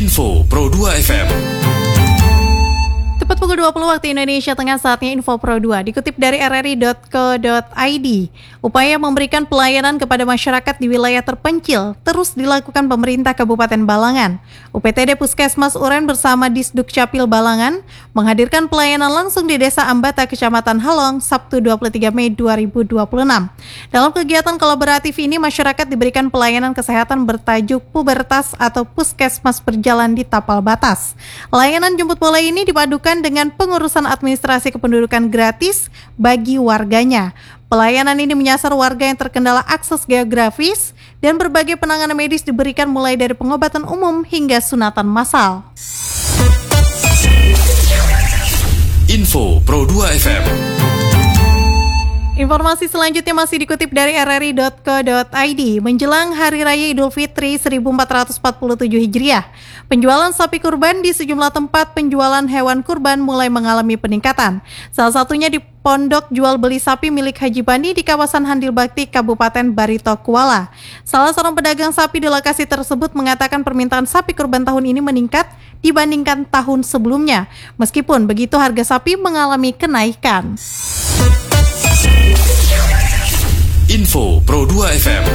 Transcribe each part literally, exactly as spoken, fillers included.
Info Pro dua F M. Tepat pukul dua puluh waktu Indonesia Tengah, saatnya Info Pro dua. Dikutip dari r r i dot co dot i d, upaya memberikan pelayanan kepada masyarakat di wilayah terpencil terus dilakukan pemerintah Kabupaten Balangan. U P T D Puskesmas Uren bersama Disduk Capil Balangan menghadirkan pelayanan langsung di Desa Ambata, Kecamatan Halong, Sabtu dua puluh tiga Mei dua ribu dua puluh enam. Dalam kegiatan kolaboratif ini, masyarakat diberikan pelayanan kesehatan bertajuk Pubertas atau Puskesmas Berjalan di Tapal Batas. Layanan jemput bola ini dipadukan dengan pengurusan administrasi kependudukan gratis bagi warganya. Pelayanan ini menyasar warga yang terkendala akses geografis dan berbagai penanganan medis diberikan mulai dari pengobatan umum hingga sunatan massal. Info Pro dua F M. Informasi selanjutnya masih dikutip dari r r i dot co dot i d. Menjelang Hari Raya Idul Fitri seribu empat ratus empat puluh tujuh Hijriah, penjualan sapi kurban di sejumlah tempat penjualan hewan kurban mulai mengalami peningkatan. Salah satunya di Pondok Jual Beli Sapi milik Haji Bani di kawasan Handil Bakti, Kabupaten Barito Kuala. Salah seorang pedagang sapi di lokasi tersebut mengatakan permintaan sapi kurban tahun ini meningkat dibandingkan tahun sebelumnya. Meskipun begitu, harga sapi mengalami kenaikan. Info Pro dua F M.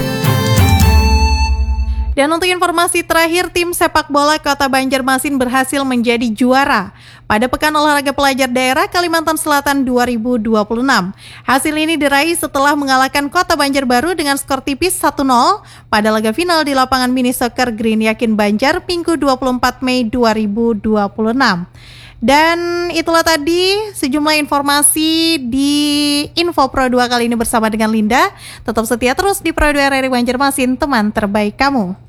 Dan untuk informasi terakhir, tim sepak bola Kota Banjarmasin berhasil menjadi juara pada Pekan Olahraga Pelajar Daerah Kalimantan Selatan dua ribu dua puluh enam. Hasil ini diraih setelah mengalahkan Kota Banjarbaru dengan skor tipis satu nol pada laga final di lapangan mini soccer Green Yakin Banjar Minggu dua puluh empat Mei dua ribu dua puluh enam. Dan itulah tadi sejumlah informasi di Info Pro dua kali ini bersama dengan Linda. Tetap setia terus di Pro dua R R I Banjarmasin, teman terbaik kamu.